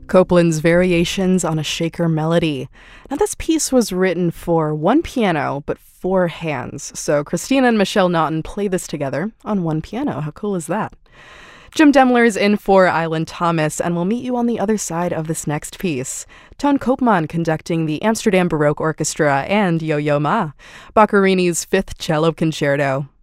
Copland's Variations on a Shaker Melody. Now, this piece was written for one piano, but four hands. So Christina and Michelle Naughton play this together on one piano. How cool is that? Jim Demler's in for Island Thomas, and we'll meet you on the other side of this next piece. Toon Koopman conducting the Amsterdam Baroque Orchestra and Yo-Yo Ma, Boccherini's Fifth Cello Concerto.